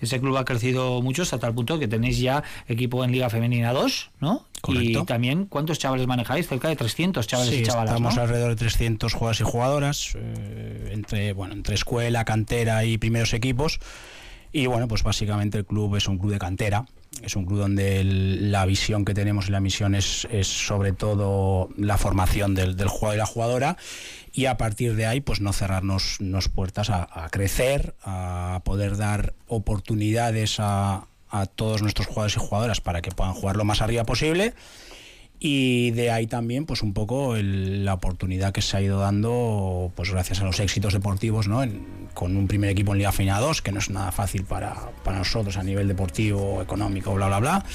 ese club ha crecido mucho hasta tal punto que tenéis ya equipo en Liga Femenina 2, ¿no? Correcto. Y también, ¿cuántos chavales manejáis? Cerca de 300 chavales y chavalas, estamos ¿no? alrededor de 300 jugadores y jugadoras, entre escuela, cantera y primeros equipos. Y bueno, pues básicamente el club es un club de cantera, es un club donde la visión que tenemos y la misión es sobre todo la formación del jugador y la jugadora, y a partir de ahí pues no cerrarnos puertas a crecer, a poder dar oportunidades a todos nuestros jugadores y jugadoras para que puedan jugar lo más arriba posible. Y de ahí también pues un poco la oportunidad que se ha ido dando pues gracias a los éxitos deportivos, ¿no? Con un primer equipo en Liga Femenina 2, que no es nada fácil para nosotros a nivel deportivo, económico, bla bla bla,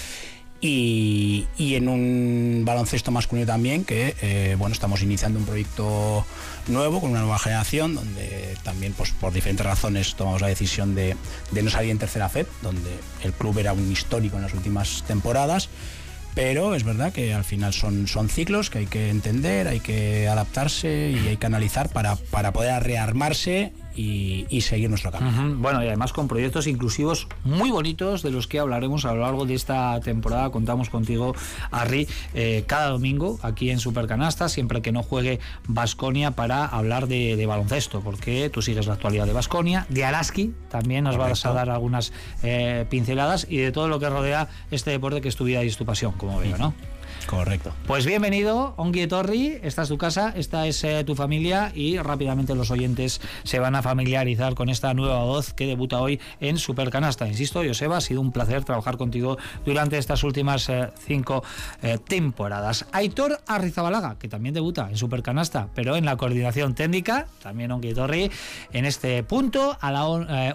y en un baloncesto masculino también, que estamos iniciando un proyecto nuevo con una nueva generación, donde también pues por diferentes razones tomamos la decisión de no salir en tercera FEP, donde el club era un histórico en las últimas temporadas. Pero es verdad que al final son ciclos que hay que entender, hay que adaptarse y hay que analizar para poder rearmarse y seguir nuestro camino. Bueno, y además con proyectos inclusivos muy bonitos de los que hablaremos a lo largo de esta temporada. Contamos contigo, Arri, cada domingo aquí en Supercanasta, siempre que no juegue Baskonia, para hablar de baloncesto, porque tú sigues la actualidad de Baskonia, de Araski también nos vas a dar algunas pinceladas, y de todo lo que rodea este deporte que es tu vida y es tu pasión, como veo, ¿no? Correcto. Pues bienvenido, ongi etorri, esta es tu casa, esta es tu familia, y rápidamente los oyentes se van a familiarizar con esta nueva voz que debuta hoy en Supercanasta. Insisto, Joseba, ha sido un placer trabajar contigo durante estas últimas 5 temporadas. Aitor Arrizabalaga, que también debuta en Supercanasta, pero en la coordinación técnica, también ongi etorri. En este punto, a la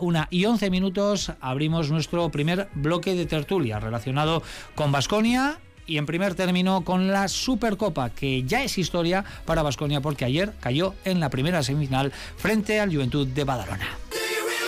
1:11 abrimos nuestro primer bloque de tertulia relacionado con Baskonia, y en primer término con la Supercopa, que ya es historia para Baskonia porque ayer cayó en la primera semifinal frente al Juventud de Badalona.